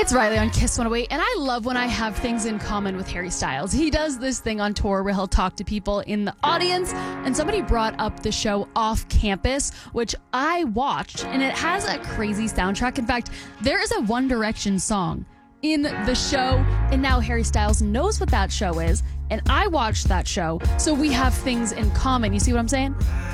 It's Riley on Kiss 108, and I love when I have things in common with Harry Styles. He does this thing on tour where he'll talk to people in the audience, and somebody brought up the show Off Campus, which I watched, and it has a crazy soundtrack. In fact, there is a One Direction song in the show, and now Harry Styles knows what that show is, and I watched that show, so we have things in common. You see what I'm saying?